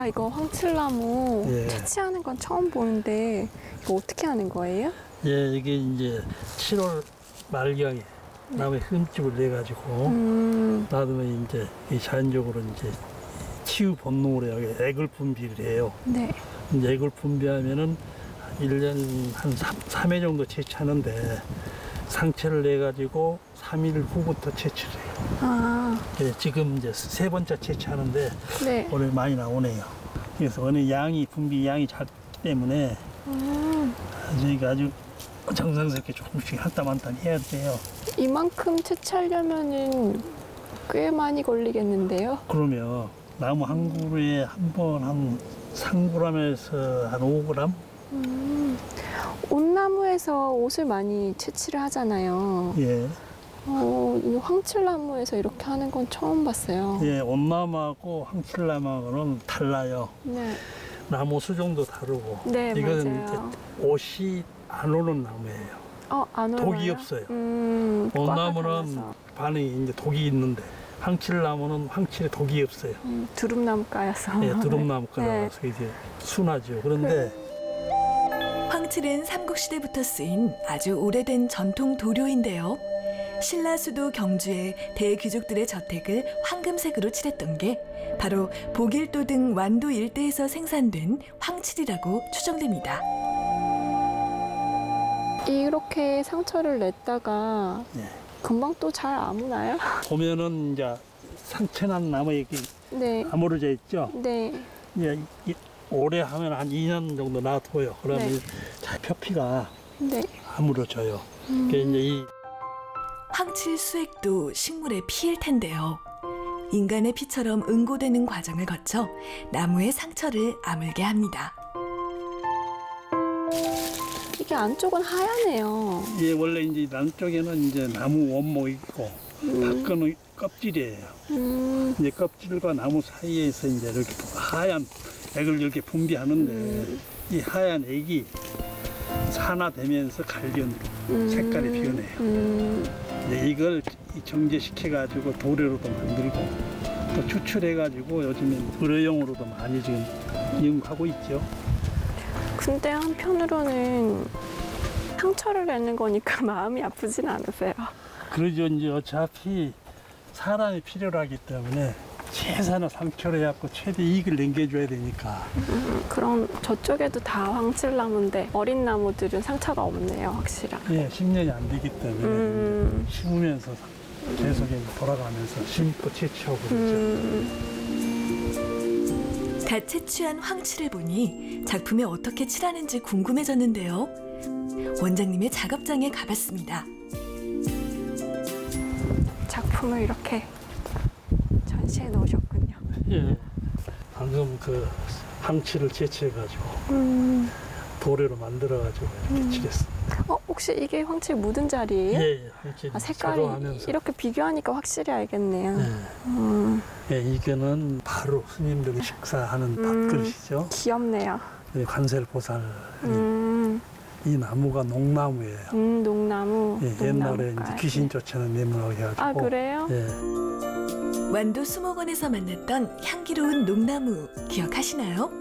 이거 황칠나무 예. 채취하는 건 처음 보는데 이거 어떻게 하는 거예요? 예, 이게 이제 7월 말경에 나무에 흠집을 내 가지고 놔두면 이제 이 자연적으로 이제 치유 본능으로 여기 액을 분비를 해요. 네. 이제 액을 분비하면은 1년 한 3회 정도 채취하는데 상체를 내 가지고 3일 후부터 채취를 해요. 아, 예, 지금 이제 3번째 채취하는데 네. 오늘 많이 나오네요. 그래서 어느 양이 분비 양이 작기 때문에 저희가 아주 정성스럽게 조금씩 한 땀 한 땀 해야 돼요. 이만큼 채취하려면은 꽤 많이 걸리겠는데요? 그러면 나무 한 그루에 한 번 한 3g에서 한 5g? 온나무에서 옷을 많이 채취를 하잖아요. 예. 이 황칠나무에서 이렇게 하는 건 처음 봤어요. 예, 온나무하고 황칠나무하고는 달라요. 네. 나무 수종도 다르고. 네, 이건 맞아요. 이제 옷이 안 오는 나무예요. 안 독이 올라요? 없어요. 과가 온나무는 달라서. 반응이 이제 독이 있는데 황칠나무는 황칠에 독이 없어요. 두릅나무가여서. 예, 두릅나무가라서 네. 이제 순하죠. 그런데 황칠은 삼국시대부터 쓰인 아주 오래된 전통 도료인데요. 신라수도 경주의 대귀족들의 저택을 황금색으로 칠했던 게 바로 보길도 등 완도 일대에서 생산된 황칠이라고 추정됩니다. 이렇게 상처를 냈다가 예. 금방 또 잘 아무나요? 보면은 이제 상처난 나무 이렇게 네. 아무러져 있죠. 네. 이제 오래 하면 한 2년 정도 놔둬요. 그러면 네. 자 표피가 네. 아무러져요. 그게 이제 이 황칠 수액도 식물의 피일 텐데요. 인간의 피처럼 응고되는 과정을 거쳐 나무의 상처를 아물게 합니다. 이게 안쪽은 하얗네요. 예, 원래 이제 남쪽에는 이제 나무 원목 있고 밖은 껍질이에요. 이제 껍질과 나무 사이에서 이제 이렇게 하얀 액을 이렇게 분비하는데 이 하얀 액이 산화되면서 갈변으로 색깔이 변해요. 이제 이걸 정제시켜 가지고 도료로도 만들고 또 추출해 가지고 요즘엔 의료용으로도 많이 지금 이용하고 있죠. 근데 한편으로는 상처를 내는 거니까 마음이 아프진 않으세요? 그러죠. 이제 어차피 사람이 필요로 하기 때문에 최선의 상처를 해갖고 최대 이익을 남겨줘야 되니까. 그럼 저쪽에도 다 황칠나무인데 어린 나무들은 상처가 없네요, 확실하게. 예, 10년이 안 되기 때문에 심으면서 계속 돌아가면서 심고 채취하고 그러죠. 다 채취한 황칠을 보니 작품에 어떻게 칠하는지 궁금해졌는데요. 원장님의 작업장에 가봤습니다. 작품을 이렇게 전시해 놓으셨군요. 예, 방금 그 황칠을 채취해가지고 도료로 만들어가지고 이렇게 칠했습니다. 혹시 이게 황칠 묻은 자리예요? 예, 황칠 색깔이 작업하면서. 이렇게 비교하니까 확실히 알겠네요. 예. 예, 이거는 바로 스님들이 식사하는 밥그릇이죠. 귀엽네요. 관세음보살 이 나무가 농나무예요. 농나무. 예, 옛날에 농나무가. 이제 귀신 쫓아내는 내문하고 해가지고. 아, 그래요? 예, 완도 수목원에서 만났던 향기로운 농나무 기억하시나요?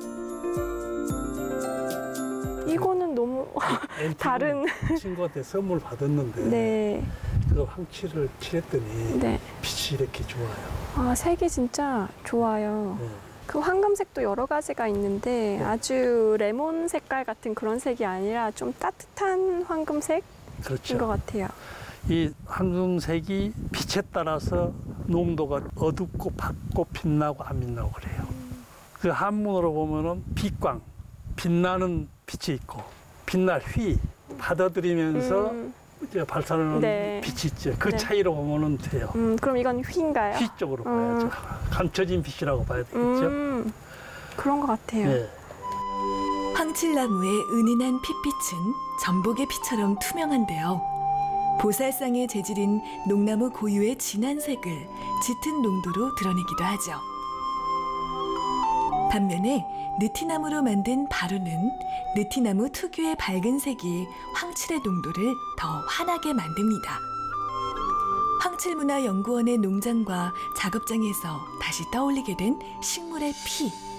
이거는 너무 다른. 친구한테 선물 받았는데 네. 그 황칠을 칠했더니 네. 빛이 이렇게 좋아요. 아, 색이 진짜 좋아요. 예. 그 황금색도 여러 가지가 있는데 아주 레몬 색깔 같은 그런 색이 아니라 좀 따뜻한 황금색인 그렇죠. 것 같아요. 이 황금색이 빛에 따라서 농도가 어둡고 밝고 빛나고 안 빛나고 그래요. 그 한문으로 보면은 빛광, 빛나는 빛이 있고 빛날 휘, 받아들이면서 이제 발산하는 네. 빛이 있죠. 그 네. 차이로 보면은 돼요. 그럼 이건 휘인가요? 휘 쪽으로 봐야죠. 감춰진 빛이라고 봐야 되겠죠. 그런 것 같아요. 네. 황칠나무의 은은한 핏빛은 전복의 피처럼 투명한데요. 보살상의 재질인 농나무 고유의 진한 색을 짙은 농도로 드러내기도 하죠. 반면에 느티나무로 만든 바루는 느티나무 특유의 밝은 색이 황칠의 농도를 더 환하게 만듭니다. 황칠문화연구원의 농장과 작업장에서 다시 떠올리게 된 식물의 피.